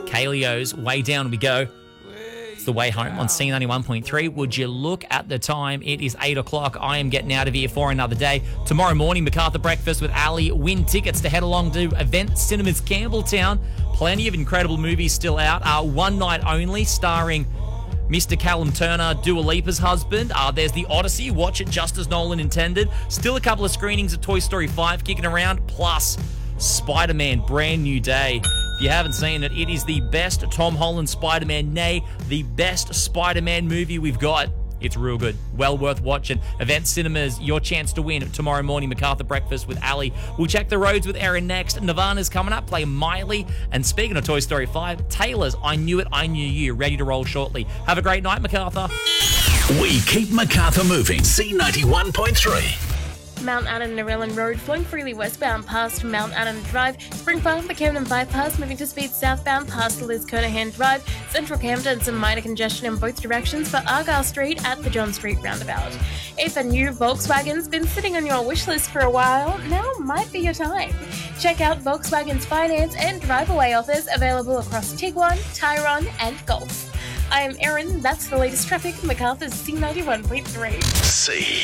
Kalio's Way Down We Go. It's the way home on C91.3. Would you look at the time? It is 8 o'clock. I am getting out of here for another day. Tomorrow morning, MacArthur Breakfast with Ali. Win tickets to head along to Event Cinemas Campbelltown. Plenty of incredible movies still out. One Night Only, starring Mr. Callum Turner, Dua Lipa's husband. There's The Odyssey. Watch it just as Nolan intended. Still a couple of screenings of Toy Story 5 kicking around. Plus, Spider-Man Brand New Day. If you haven't seen it, it is the best Tom Holland Spider-Man, nay, the best Spider-Man movie we've got. It's real good. Well worth watching. Event Cinemas, your chance to win tomorrow morning. MacArthur Breakfast with Ali. We'll check the roads with Erin next. Nirvana's coming up, play Miley. And speaking of Toy Story 5, Taylor's I Knew It, I Knew You, ready to roll shortly. Have a great night, MacArthur. We keep MacArthur moving. C91.3. Mount Adam Narellan Road flowing freely westbound past Mount Adam Drive, Spring Farm, the Camden Bypass moving to speed southbound past Liz Kernahan Drive, Central Camden, some minor congestion in both directions for Argyle Street at the John Street roundabout. If a new Volkswagen's been sitting on your wish list for a while, now might be your time. Check out Volkswagen's finance and drive-away offers available across Tiguan, Tyrone and Golf. I am Erin, that's the latest traffic, MacArthur's C91.3. C.